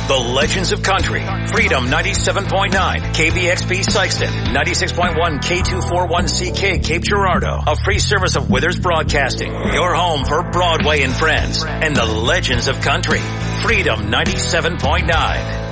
The Legends of Country. Freedom 97.9. KBXP Sikeston. 96.1 K241CK Cape Girardeau. A free service of Withers Broadcasting. Your home for Broadway and Friends. And the Legends of Country. Freedom 97.9.